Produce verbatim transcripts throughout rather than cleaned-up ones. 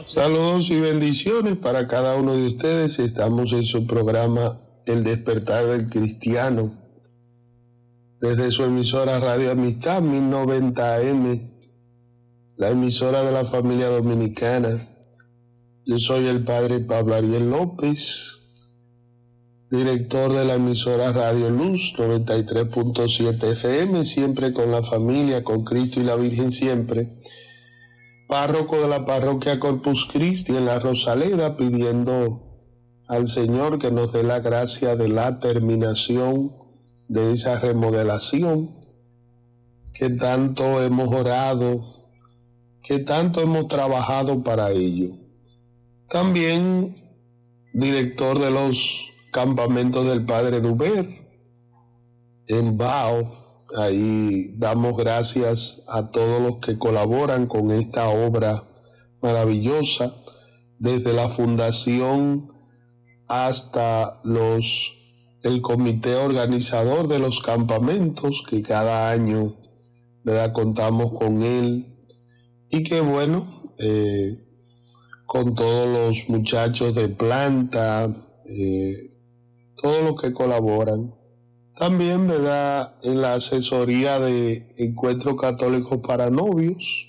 Saludos y bendiciones para cada uno de ustedes. Estamos en su programa El Despertar del Cristiano, desde su emisora Radio Amistad mil noventa A M, la emisora de la familia dominicana. Yo soy el padre Pablo Ariel López, director de la emisora Radio Luz noventa y tres punto siete F M, siempre con la familia, con Cristo y la Virgen siempre. Párroco de la parroquia Corpus Christi en la Rosaleda, pidiendo al Señor que nos dé la gracia de la terminación de esa remodelación que tanto hemos orado, que tanto hemos trabajado para ello. También director de los campamentos del Padre Duber en Bao. Ahí damos gracias a todos los que colaboran con esta obra maravillosa, desde la fundación hasta los el comité organizador de los campamentos, que cada año, ¿verdad?, contamos con él, y que bueno, eh, con todos los muchachos de planta, eh, todos los que colaboran. También, ¿verdad?, en la asesoría de Encuentros Católicos para Novios.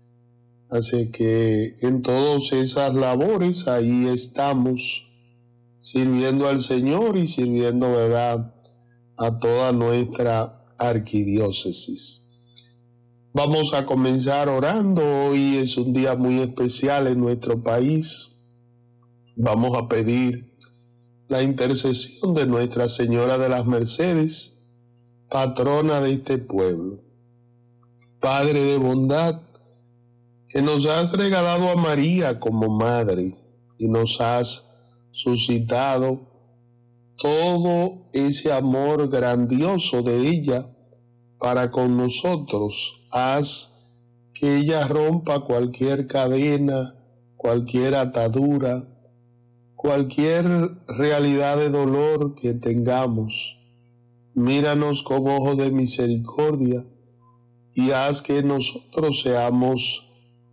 Así que en todas esas labores ahí estamos, sirviendo al Señor y sirviendo, ¿verdad?, a toda nuestra arquidiócesis. Vamos a comenzar orando. Hoy es un día muy especial en nuestro país. Vamos a pedir la intercesión de Nuestra Señora de las Mercedes, patrona de este pueblo. Padre de bondad, que nos has regalado a María como madre y nos has suscitado todo ese amor grandioso de ella para con nosotros. Haz que ella rompa cualquier cadena, cualquier atadura, cualquier realidad de dolor que tengamos. Míranos con ojos de misericordia y haz que nosotros seamos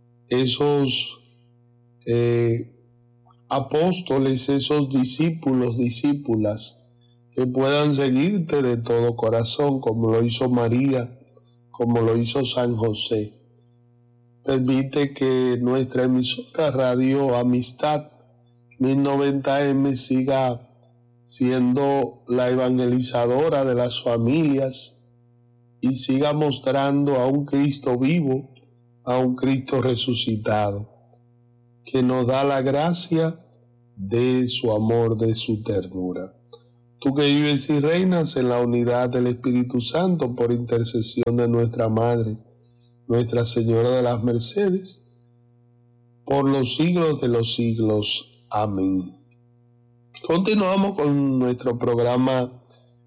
esos eh, apóstoles, esos discípulos, discípulas, que puedan seguirte de todo corazón, como lo hizo María, como lo hizo San José. Permite que nuestra emisora Radio Amistad mil noventa A M siga siendo la evangelizadora de las familias y siga mostrando a un Cristo vivo, a un Cristo resucitado, que nos da la gracia de su amor, de su ternura. Tú que vives y reinas en la unidad del Espíritu Santo, por intercesión de nuestra Madre, Nuestra Señora de las Mercedes, por los siglos de los siglos. Amén. Continuamos con nuestro programa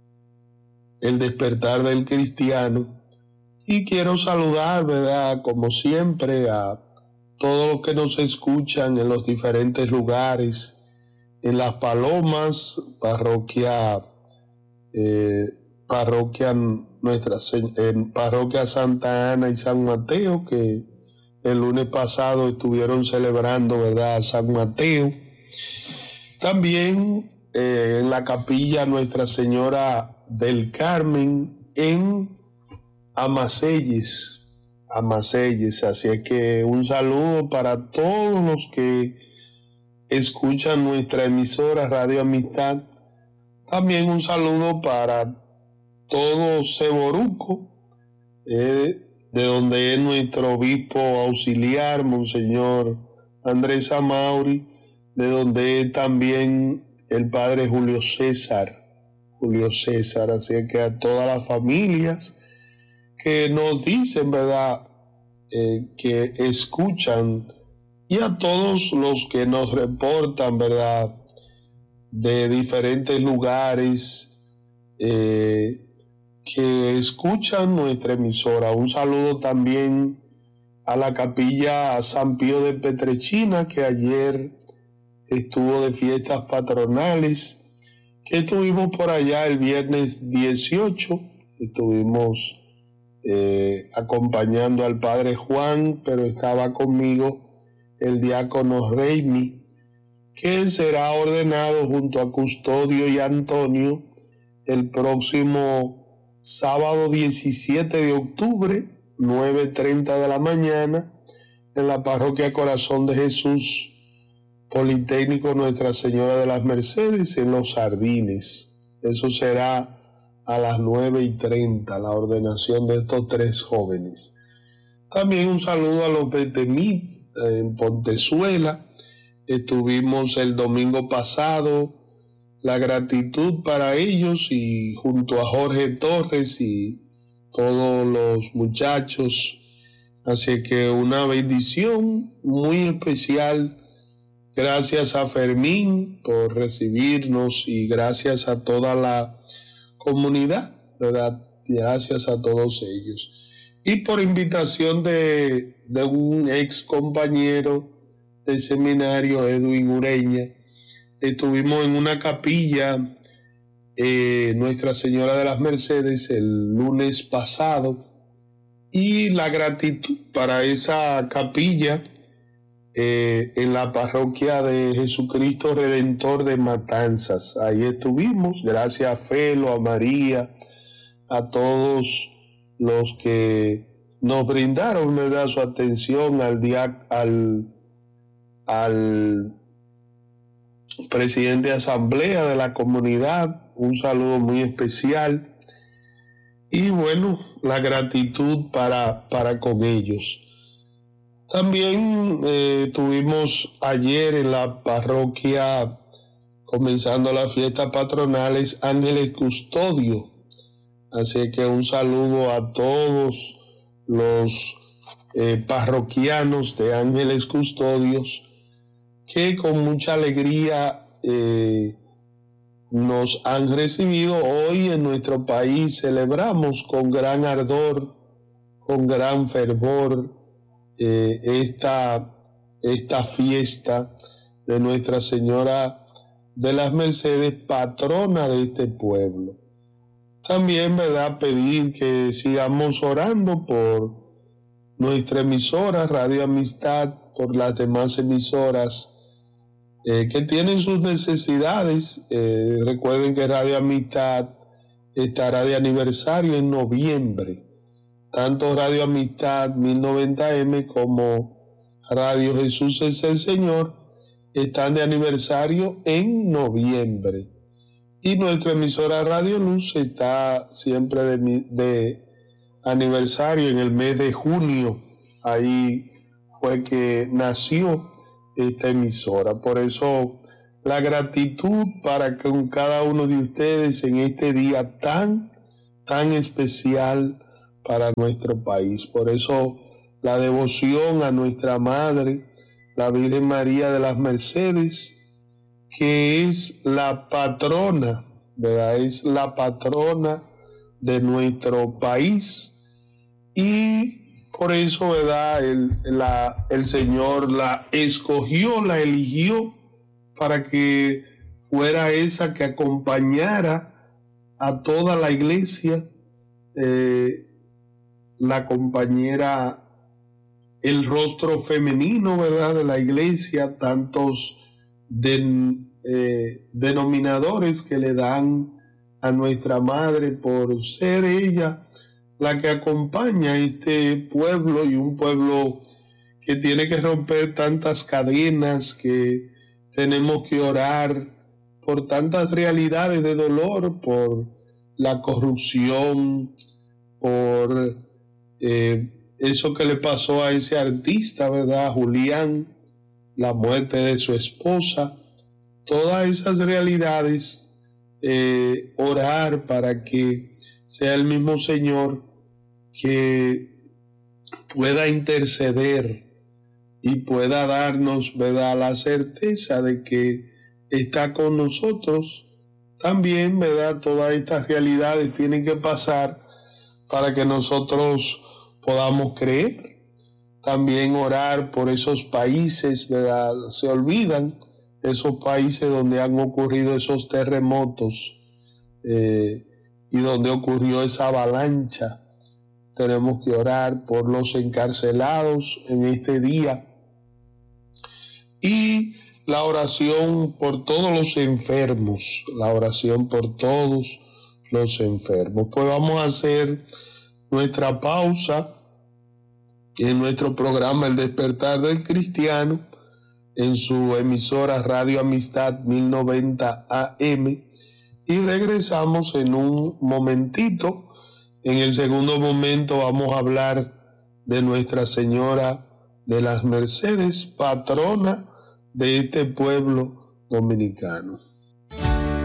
El Despertar del Cristiano, y quiero saludar, ¿verdad?, como siempre, a todos los que nos escuchan en los diferentes lugares, en Las Palomas, parroquia, eh, parroquia nuestra, en parroquia Santa Ana y San Mateo, que el lunes pasado estuvieron celebrando, ¿verdad?, San Mateo. También eh, en la capilla Nuestra Señora del Carmen en Amaseyes, Amaseyes. Así es que un saludo para todos los que escuchan nuestra emisora Radio Amistad. También un saludo para todo Ceboruco, eh, de donde es nuestro obispo auxiliar, Monseñor Andrés Amauri, de donde es también el padre Julio César, Julio César. Así que a todas las familias que nos dicen, ¿verdad?, eh, que escuchan, y a todos los que nos reportan, ¿verdad?, de diferentes lugares, eh, que escuchan nuestra emisora. Un saludo también a la capilla San Pío de Petrechina, que ayer estuvo de fiestas patronales, que estuvimos por allá el viernes dieciocho, estuvimos eh, acompañando al padre Juan, pero estaba conmigo el diácono Reimi, que será ordenado junto a Custodio y Antonio el próximo sábado diecisiete de octubre, nueve y treinta de la mañana, en la parroquia Corazón de Jesús, Politécnico Nuestra Señora de las Mercedes, en Los Jardines. Eso será a las nueve y treinta, la ordenación de estos tres jóvenes. También un saludo a los Betemit en Pontezuela. Estuvimos el domingo pasado, la gratitud para ellos, y junto a Jorge Torres y todos los muchachos. Así que una bendición muy especial. Gracias a Fermín por recibirnos y gracias a toda la comunidad, ¿verdad? Gracias a todos ellos. Y por invitación de, de un ex compañero de seminario, Edwin Ureña, estuvimos en una capilla, eh, Nuestra Señora de las Mercedes, el lunes pasado, y la gratitud para esa capilla eh, en la parroquia de Jesucristo Redentor de Matanzas. Ahí estuvimos, gracias a Felo, a María, a todos los que nos brindaron, ¿verdad?, su atención, al día, al, al presidente de asamblea de la comunidad, un saludo muy especial. Y bueno, la gratitud para, para con ellos. También eh, tuvimos ayer en la parroquia, comenzando las fiestas patronales, Ángeles Custodio. Así que un saludo a todos los eh, parroquianos de Ángeles Custodios, que con mucha alegría eh, nos han recibido. Hoy en nuestro país celebramos con gran ardor, con gran fervor, eh, esta, esta fiesta de Nuestra Señora de las Mercedes, patrona de este pueblo. También, ¿verdad?, pedir que sigamos orando por nuestra emisora Radio Amistad, por las demás emisoras Eh, que tienen sus necesidades. Eh, recuerden que Radio Amistad estará de aniversario en noviembre. Tanto Radio Amistad mil noventa eme como Radio Jesús es el Señor están de aniversario en noviembre. Y nuestra emisora Radio Luz está siempre de, de aniversario en el mes de junio. Ahí fue que nació esta emisora. Por eso la gratitud para con cada uno de ustedes en este día tan, tan especial para nuestro país. Por eso la devoción a nuestra Madre, la Virgen María de las Mercedes, que es la patrona, ¿verdad? Es la patrona de nuestro país, y por eso, ¿verdad?, el, la, el Señor la escogió, la eligió para que fuera esa que acompañara a toda la iglesia, eh, la compañera, el rostro femenino, ¿verdad?, de la iglesia, tantos den, eh, denominadores que le dan a nuestra Madre por ser ella la que acompaña a este pueblo, y un pueblo que tiene que romper tantas cadenas, que tenemos que orar por tantas realidades de dolor, por la corrupción, por eh, eso que le pasó a ese artista, ¿verdad?, Julián, la muerte de su esposa, todas esas realidades, eh, orar para que sea el mismo Señor que pueda interceder y pueda darnos, ¿verdad?, la certeza de que está con nosotros. También, ¿verdad?, todas estas realidades tienen que pasar para que nosotros podamos creer. También orar por esos países, ¿verdad? Se olvidan esos países donde han ocurrido esos terremotos, eh, y donde ocurrió esa avalancha. Tenemos que orar por los encarcelados en este día, y la oración por todos los enfermos, la oración por todos los enfermos. Pues vamos a hacer nuestra pausa en nuestro programa El Despertar del Cristiano, en su emisora Radio Amistad mil noventa A M, y regresamos en un momentito. En el segundo momento vamos a hablar de Nuestra Señora de las Mercedes, patrona de este pueblo dominicano.